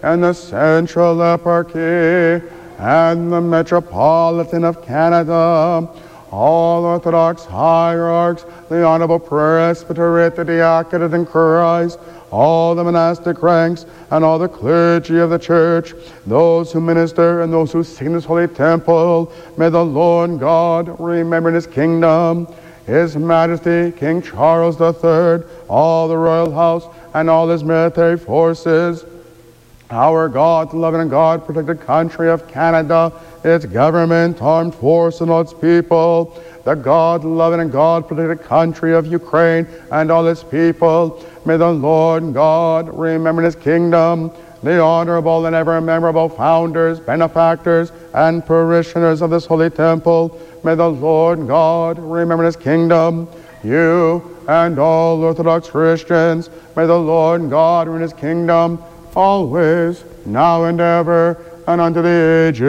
and the Central Eparchy, and the Metropolitan of Canada, all Orthodox hierarchs, the Honorable Presbyterate, the Diaconate in Christ, all the monastic ranks, and all the clergy of the Church, those who minister and those who sing in His holy temple, may the Lord God remember in His kingdom His Majesty King Charles III, all the royal house, and all his military forces, our God-loving and God-protected country of Canada, its government, armed force, and all its people, the God-loving and God-protected country of Ukraine and all its people. May the Lord God remember in His kingdom the honorable and ever memorable founders, benefactors, and parishioners of this holy temple. May the Lord God remember in His kingdom you and all Orthodox Christians. May the Lord God remember in His kingdom always, now and ever, and unto the ages